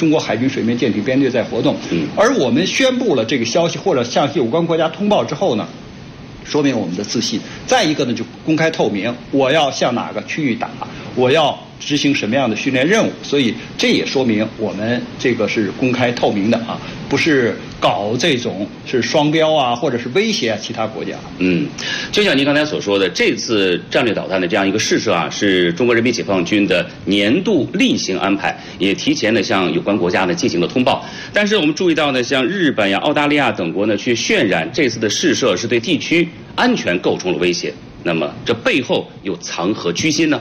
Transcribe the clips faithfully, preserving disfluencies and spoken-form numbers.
中国海军水面舰艇编队在活动。嗯，而我们宣布了这个消息或者向有关国家通报之后呢，说明我们的自信。再一个呢，就公开透明，我要向哪个区域打，我要执行什么样的训练任务，所以这也说明我们这个是公开透明的啊，不是搞这种是双标啊，或者是威胁其他国家。 嗯，就像您刚才所说的，这次战略导弹的这样一个试射啊，是中国人民解放军的年度例行安排，也提前的向有关国家呢进行了通报。但是我们注意到呢，像日本呀、澳大利亚等国呢，却渲染这次的试射是对地区安全构成了威胁。那么这背后又藏何居心呢？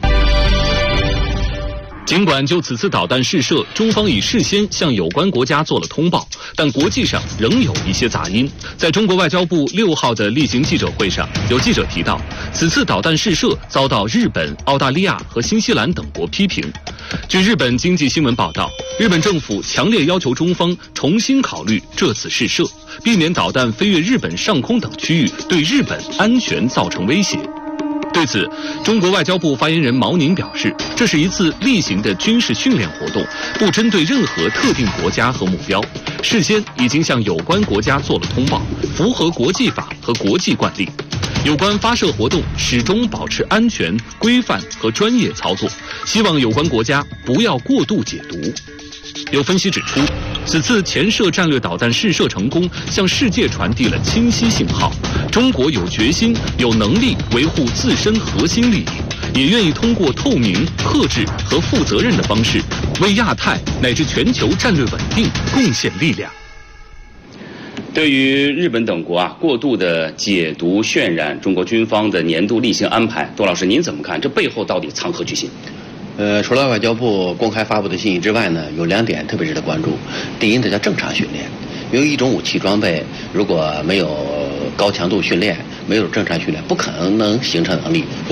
尽管就此次导弹试射，中方已事先向有关国家做了通报，但国际上仍有一些杂音。在中国外交部六号的例行记者会上，有记者提到，此次导弹试射遭到日本、澳大利亚和新西兰等国批评。据日本经济新闻报道，日本政府强烈要求中方重新考虑这次试射，避免导弹飞越日本上空等区域，对日本安全造成威胁。对此，中国外交部发言人毛宁表示，这是一次例行的军事训练活动，不针对任何特定国家和目标，事先已经向有关国家做了通报，符合国际法和国际惯例。有关发射活动始终保持安全、规范和专业操作，希望有关国家不要过度解读。有分析指出，此次前射战略导弹试射成功，向世界传递了清晰信号：中国有决心、有能力维护自身核心利益，也愿意通过透明、克制和负责任的方式，为亚太乃至全球战略稳定贡献力量。 对于日本等国啊过度的解读渲染中国军方的年度例行安排，杜老师您怎么看？这背后到底藏何居心？ 呃，除了外交部公开发布的信息之外呢，有两点特别值得关注。第一呢，叫正常训练。因为一种武器装备如果没有高强度训练，没有正常训练，不可能能形成能力。